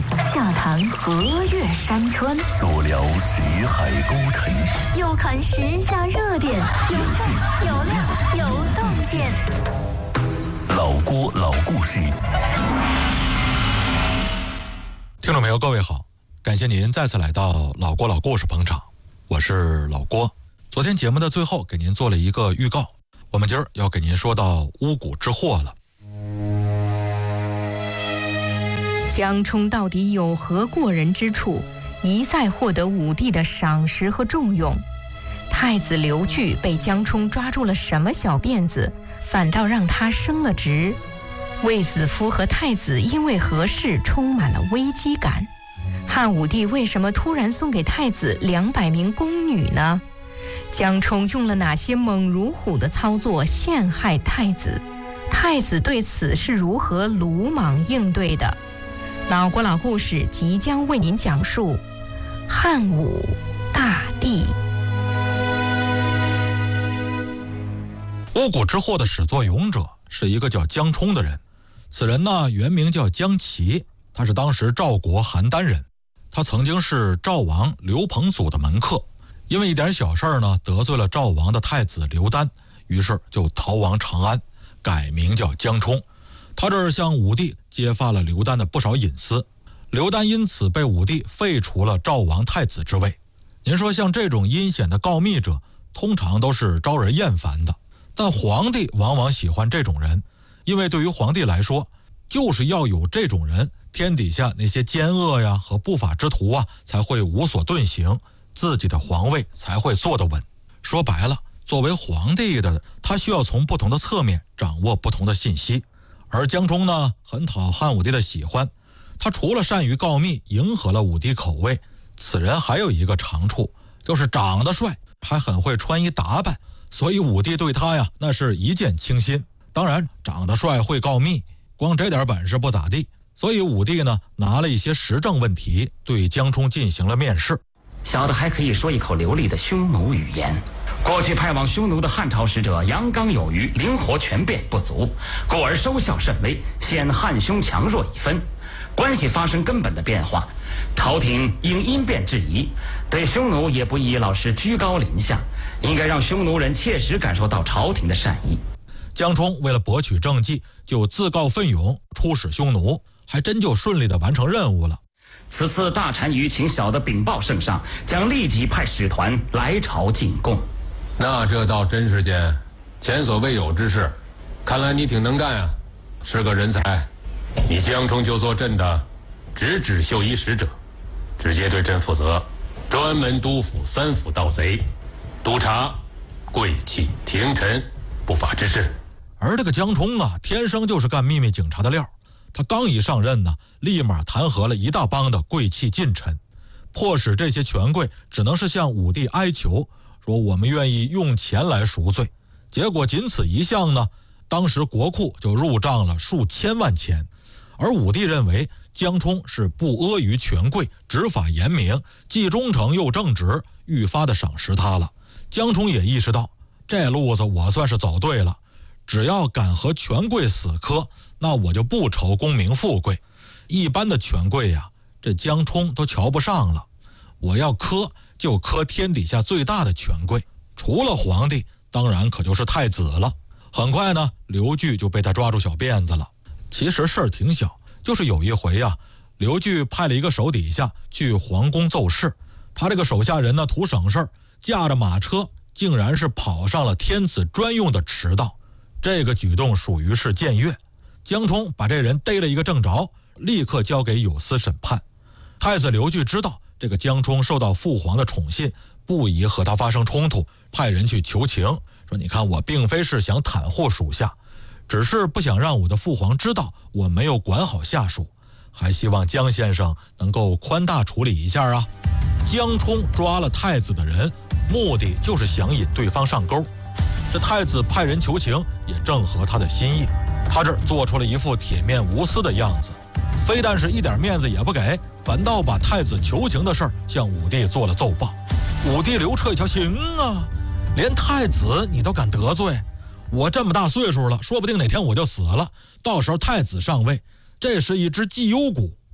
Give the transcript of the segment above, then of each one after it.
下谈河岳山川， 坐聊西海孤城， 又看时下热点，有趣有料有洞见。 老郭老故事。 听众朋友，各位好，感谢您再次来到老郭老故事捧场，我是老郭。昨天节目的最后给您做了一个预告，我们今儿要给您说到巫蛊之祸了。 江充到底有何过人之处，一再获得武帝的赏识和重用？太子刘据被江充抓住了什么小辫子，反倒让他升了职？卫子夫和太子因为何事充满了危机感？汉武帝为什么突然送给太子200名宫女呢？江充用了哪些猛如虎的操作陷害太子？太子对此是如何鲁莽应对的？老郭老故事即将为您讲述汉武大帝。 巫蛊之祸的始作俑者是一个叫江充的人，此人呢原名叫江齐，他是当时赵国邯郸人，他曾经是赵王刘彭祖的门客，因为一点小事呢得罪了赵王的太子刘丹，于是就逃亡长安，改名叫江充。他这儿向武帝揭发了刘丹的不少隐私，刘丹因此被武帝废除了赵王太子之位。您说像这种阴险的告密者通常都是招人厌烦的，但皇帝往往喜欢这种人，因为对于皇帝来说，就是要有这种人，天底下那些奸恶呀和不法之徒啊才会无所遁形，自己的皇位才会坐得稳。说白了，作为皇帝的他需要从不同的侧面掌握不同的信息。而江充呢，很讨汉武帝的喜欢，他除了善于告密，迎合了武帝口味，此人还有一个长处，就是长得帅，还很会穿衣打扮，所以武帝对他呀，那是一见倾心。当然，长得帅会告密，光这点本事不咋地，所以武帝呢，拿了一些时政问题对江充进行了面试。 小的还可以说一口流利的匈奴语言。过去派往匈奴的汉朝使者阳刚有余，灵活权变不足，故而收效甚微，显汉匈强弱一分，关系发生根本的变化。朝廷应因变制宜，对匈奴也不宜老是居高临下，应该让匈奴人切实感受到朝廷的善意。 江充为了博取政绩，就自告奋勇出使匈奴，还真就顺利地完成任务了。 此次大单于请小的禀报圣上，将立即派使团来朝进贡。 那这倒真是件前所未有之事，看来你挺能干啊，是个人才。你江充就做朕的直指袖衣使者，直接对朕负责，专门督抚3府盗贼，督察贵戚廷臣不法之事。 而这个江充啊，天生就是干秘密警察的料。他刚一上任呢，立马弹劾了一大帮的贵戚近臣，迫使这些权贵只能是向武帝哀求，说我们愿意用钱来赎罪。结果仅此一项呢，当时国库就入账了数千万钱。而武帝认为江充是不阿谀权贵，执法严明，既忠诚又正直，愈发的赏识他了。江充也意识到这路子我算是走对了，只要敢和权贵死磕，那我就不愁功名富贵。一般的权贵呀，这江充都瞧不上了，我要磕就磕天底下最大的权贵，除了皇帝，当然可就是太子了。很快呢，刘据就被他抓住小辫子了。其实事儿挺小，就是有一回啊，刘据派了一个手底下去皇宫奏事，他这个手下人呢图省事儿，驾着马车竟然是跑上了天子专用的驰道，这个举动属于是僭越。江充把这人逮了一个正着，立刻交给有司审判。太子刘据知道这个江充受到父皇的宠信，不宜和他发生冲突，派人去求情，说你看我并非是想袒护属下，只是不想让我的父皇知道我没有管好下属，还希望江先生能够宽大处理一下啊。江充抓了太子的人，目的就是想引对方上钩。这太子派人求情，也正合他的心意。他这儿做出了一副铁面无私的样子，非但是一点面子也不给，反倒把太子求情的事儿向武帝做了奏报。武帝刘彻一瞧，行啊，连太子你都敢得罪，我这么大岁数了，说不定哪天我就死了，到时候太子上位，这是一只绩优股，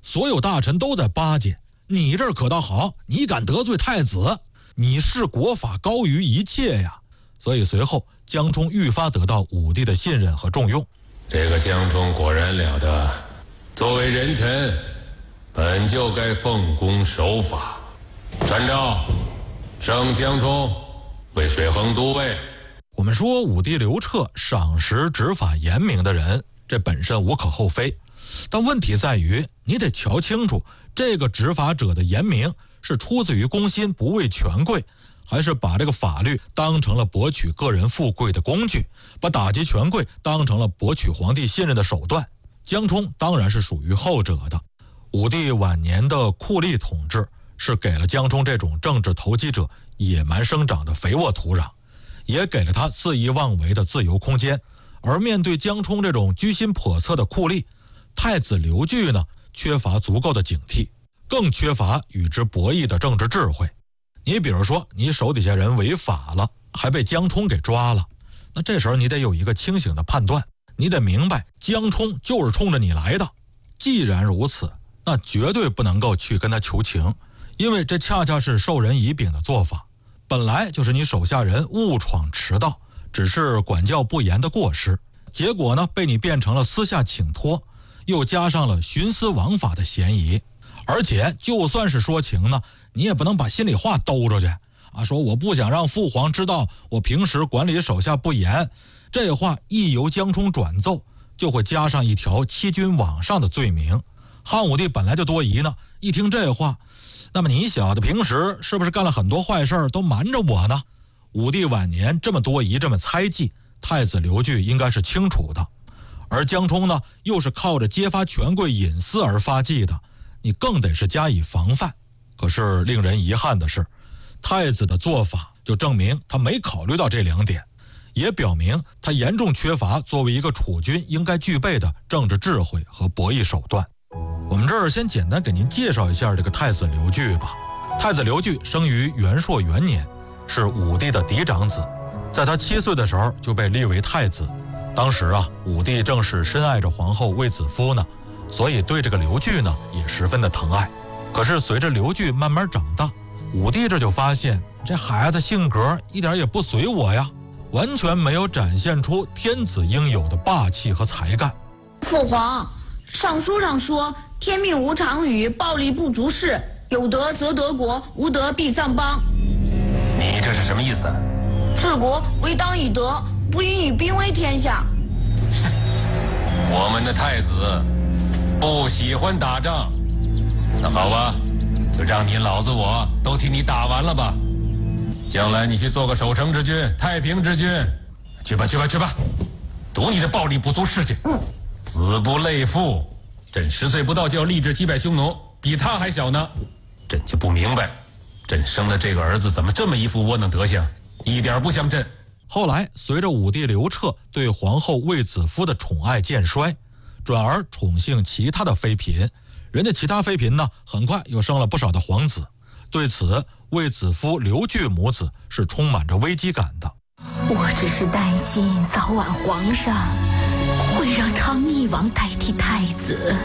所有大臣都在巴结。你这儿可倒好，你敢得罪太子，你视国法高于一切呀！所以随后江充愈发得到武帝的信任和重用。 这个江充果然了得，作为人臣，本就该奉公守法。传诏，升江充为水衡都尉。 我们说武帝刘彻赏识执法严明的人，这本身无可厚非，但问题在于你得瞧清楚，这个执法者的严明是出自于公心，不为权贵，还是把这个法律当成了博取个人富贵的工具，把打击权贵当成了博取皇帝信任的手段。江充当然是属于后者的。武帝晚年的酷吏统治是给了江充这种政治投机者野蛮生长的肥沃土壤，也给了他肆意妄为的自由空间。而面对江充这种居心叵测的酷吏，太子刘据呢，缺乏足够的警惕，更缺乏与之博弈的政治智慧。你比如说，你手底下人违法了，还被江充给抓了，那这时候你得有一个清醒的判断，你得明白江充就是冲着你来的。既然如此，那绝对不能够去跟他求情，因为这恰恰是授人以柄的做法，本来就是你手下人误闯迟到，只是管教不严的过失，结果呢被你变成了私下请托，又加上了徇私枉法的嫌疑。而且就算是说情呢，你也不能把心里话兜出去啊，说我不想让父皇知道我平时管理手下不严，这话一由江充转奏，就会加上一条欺君罔上的罪名。汉武帝本来就多疑呢，一听这话，那么你小子平时是不是干了很多坏事都瞒着我呢？武帝晚年这么多疑，这么猜忌，太子刘据应该是清楚的。而江充呢，又是靠着揭发权贵隐私而发迹的，你更得是加以防范。可是令人遗憾的是，太子的做法就证明他没考虑到这两点，也表明他严重缺乏作为一个储君应该具备的政治智慧和博弈手段。我们这儿先简单给您介绍一下这个太子刘据吧。太子刘据生于元朔元年，是武帝的嫡长子，在他7岁的时候就被立为太子。当时啊，武帝正是深爱着皇后卫子夫呢，所以对这个刘据呢也十分的疼爱。可是随着刘据慢慢长大，武帝这就发现这孩子性格一点也不随我呀，完全没有展现出天子应有的霸气和才干。 父皇，上书上说天命无常语，暴力不足事，有德则得国，无德必丧邦。 你这是什么意思？ 治国唯当以德，不应以兵威天下。 我们的太子不喜欢打仗，那好吧，就让你老子我都替你打完了吧。将来你去做个守城之君、太平之君，去吧去吧去吧，赌你这暴力不足事去。子不类父，朕10岁不到就要立志击败匈奴，比他还小呢。朕就不明白，朕生的这个儿子怎么这么一副窝囊德行，一点不像朕。 后来随着武帝刘彻对皇后卫子夫的宠爱渐衰，转而宠幸其他的妃嫔，人家其他妃嫔呢很快又生了不少的皇子。对此，卫子夫刘据母子是充满着危机感的。 我只是担心早晚皇上会让昌邑王代替太子。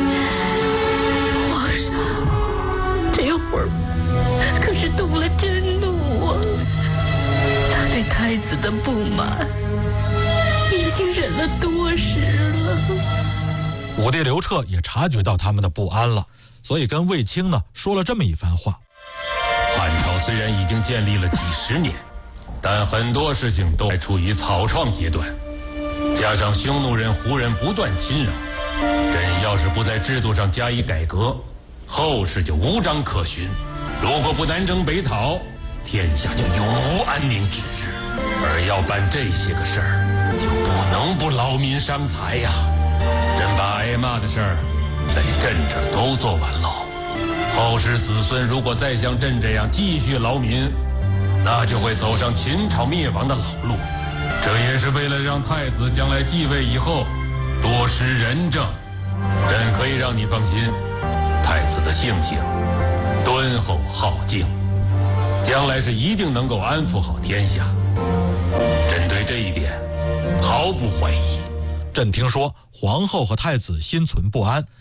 皇上这会儿可是动了真怒啊！他对太子的不满已经忍了多时了。 武帝刘彻也察觉到他们的不安了，所以跟卫青呢说了这么一番话： 汉朝虽然已经建立了几10年，但很多事情都还处于草创阶段，加上匈奴人、胡人不断侵扰，朕要是不在制度上加以改革，后世就无章可循。如果不南征北讨，天下就永无安宁之日。而要办这些个事儿，就不能不劳民伤财呀。朕把挨骂的事儿在朕这儿都做完了，后世子孙如果再像朕这样继续劳民，那就会走上秦朝灭亡的老路。这也是为了让太子将来继位以后多施仁政。朕可以让你放心，太子的性情敦厚好静，将来是一定能够安抚好天下。朕对这一点毫不怀疑。 朕听说皇后和太子心存不安，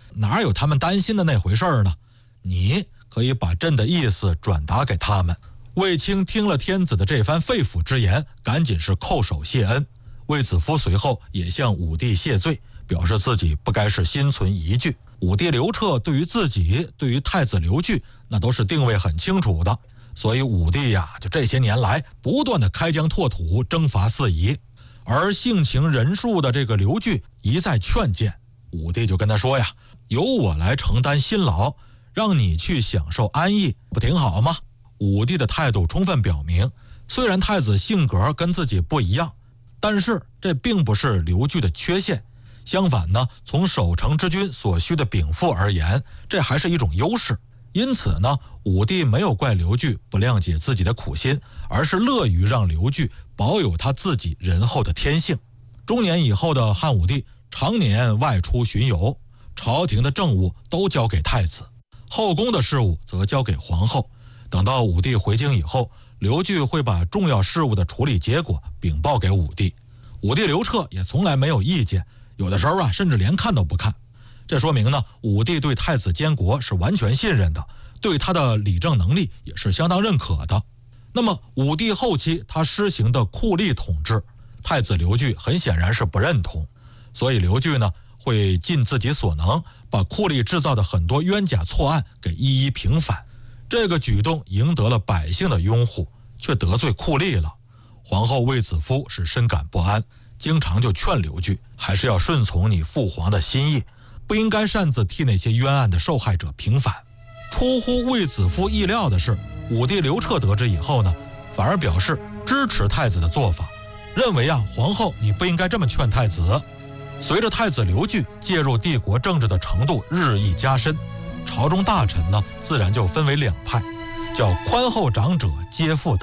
哪有他们担心的那回事呢？你可以把朕的意思转达给他们。卫青听了天子的这番肺腑之言，赶紧是叩首谢恩。卫子夫随后也向武帝谢罪，表示自己不该是心存疑惧。武帝刘彻对于自己，对于太子刘据，那都是定位很清楚的。所以武帝呀，就这些年来不断的开疆拓土，征伐四夷。而性情仁恕的这个刘据一再劝谏，武帝就跟他说呀，由我来承担辛劳，让你去享受安逸，不挺好吗？武帝的态度充分表明，虽然太子性格跟自己不一样，但是这并不是刘据的缺陷。相反呢，从守城之君所需的禀赋而言，这还是一种优势。因此呢，武帝没有怪刘据不谅解自己的苦心，而是乐于让刘据保有他自己仁厚的天性。中年以后的汉武帝常年外出巡游，朝廷的政务都交给太子，后宫的事务则交给皇后。等到武帝回京以后，刘据会把重要事务的处理结果禀报给武帝。武帝刘彻也从来没有意见，有的时候甚至连看都不看。这说明呢，武帝对太子监国是完全信任的，对他的理政能力也是相当认可的。那么武帝后期他施行的酷吏统治，太子刘据很显然是不认同，所以刘据呢会尽自己所能，把酷吏制造的很多冤假错案给一一平反。这个举动赢得了百姓的拥护，却得罪酷吏了。皇后卫子夫是深感不安，经常就劝刘据还是要顺从你父皇的心意，不应该擅自替那些冤案的受害者平反。出乎卫子夫意料的是，武帝刘彻得知以后呢，反而表示支持太子的做法，认为皇后你不应该这么劝太子。随着太子刘据介入帝国政治的程度日益加深，朝中大臣呢自然就分为两派，叫宽厚长者皆负